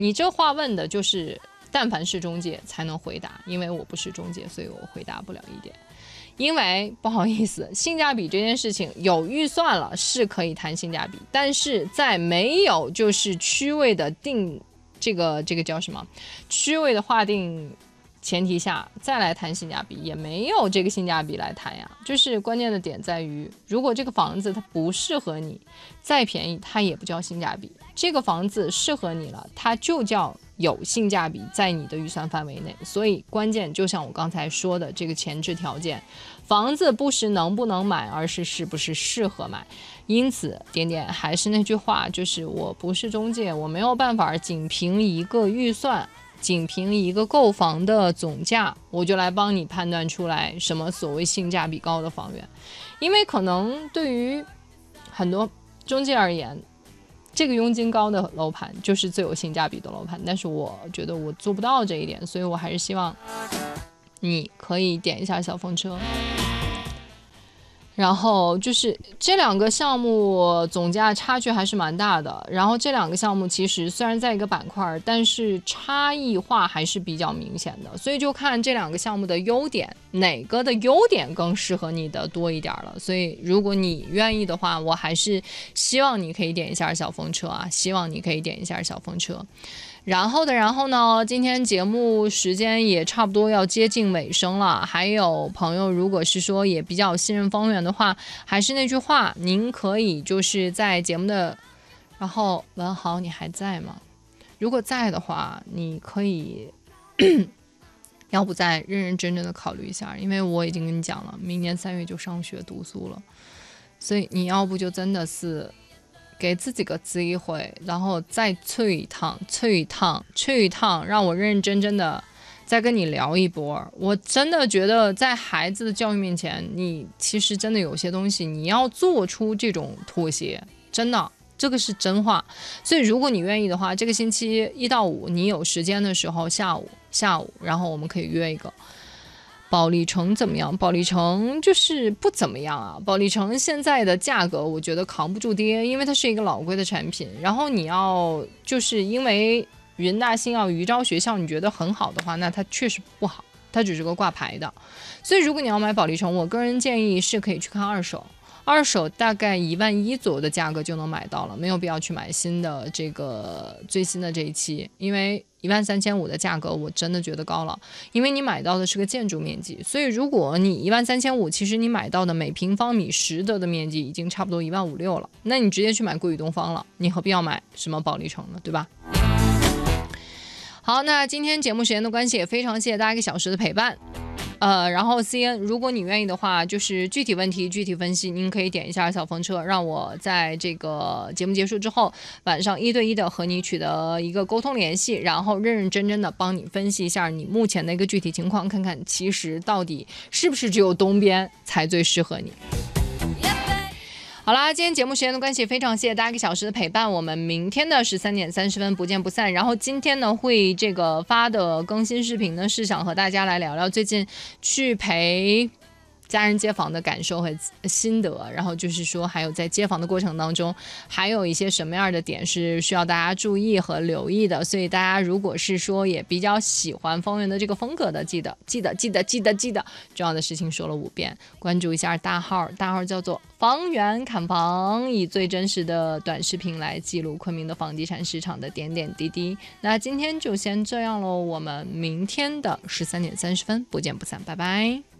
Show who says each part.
Speaker 1: 你这话问的就是，但凡是中介才能回答，因为我不是中介，所以我回答不了一点。因为不好意思，性价比这件事情有预算了是可以谈性价比，但是在没有就是区位的这个叫什么区位的划定前提下再来谈性价比，也没有这个性价比来谈呀。就是关键的点在于，如果这个房子它不适合你，再便宜它也不叫性价比。这个房子适合你了，它就叫有性价比，在你的预算范围内。所以关键就像我刚才说的这个前置条件，房子不是能不能买，而是是不是适合买。因此还是那句话，就是我不是中介，我没有办法仅凭一个预算，仅凭一个购房的总价，我就来帮你判断出来什么所谓性价比高的房源。因为可能对于很多中介而言，这个佣金高的楼盘就是最有性价比的楼盘，但是我觉得我做不到这一点，所以我还是希望你可以点一下小风车。然后就是这两个项目总价差距还是蛮大的，然后这两个项目其实虽然在一个板块，但是差异化还是比较明显的，所以就看这两个项目的优点，哪个的优点更适合你的多一点了。所以如果你愿意的话，我还是希望你可以点一下小风车啊，希望你可以点一下小风车。然后呢，今天节目时间也差不多要接近尾声了。还有朋友如果是说也比较信任方圆的话，还是那句话，您可以就是在节目的，然后文豪你还在吗？如果在的话，你可以要不再认认真真的考虑一下，因为我已经跟你讲了，明年3月就上学读书了，所以你要不就真的是给自己个机会，然后再去一趟，让我认认真真的再跟你聊一波。我真的觉得在孩子的教育面前，你其实真的有些东西你要做出这种妥协，真的，这个是真话。所以如果你愿意的话，这个星期1到5你有时间的时候，下午，然后我们可以约一个。保利城怎么样？保利城就是不怎么样啊。保利城现在的价格我觉得扛不住跌，因为它是一个老贵的产品。然后你要就是因为云大新奥余招学校你觉得很好的话，那它确实不好，它只是个挂牌的。所以如果你要买保利城，我个人建议是可以去看二手大概1万1左右的价格就能买到了，没有必要去买新的这个最新的这一期，因为13500的价格我真的觉得高了，因为你买到的是个建筑面积，所以如果你13500，其实你买到的每平方米实得的面积已经差不多15600了，那你直接去买桂宇东方了，你何必要买什么保利城呢，对吧？好，那今天节目时间的关系，也非常谢谢大家1个小时的陪伴。然后 CN， 如果你愿意的话，就是具体问题具体分析，您可以点一下小风车，让我在这个节目结束之后，晚上1对1的和你取得一个沟通联系，然后认认真真的帮你分析一下你目前的一个具体情况，看看其实到底是不是只有东边才最适合你。好啦，今天节目时间的关系，非常谢谢大家1个小时的陪伴，我们明天的13点30分不见不散。然后今天呢会这个发的更新视频呢，是想和大家来聊聊最近去陪家人接访的感受和心得，然后就是说还有在接访的过程当中还有一些什么样的点是需要大家注意和留意的，所以大家如果是说也比较喜欢方圆的这个风格的，记得重要的事情说了5遍，关注一下大号叫做方圆看房，以最真实的短视频来记录昆明的房地产市场的点点滴滴。那今天就先这样咯，我们明天的13点30分不见不散，拜拜。